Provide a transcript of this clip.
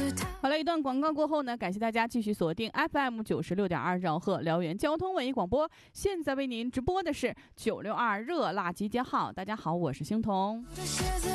好了，一段广告过后呢，感谢大家继续锁定 FM96.2兆赫辽源交通文艺广播。现在为您直播的是962热辣集结号。大家好，我是星彤。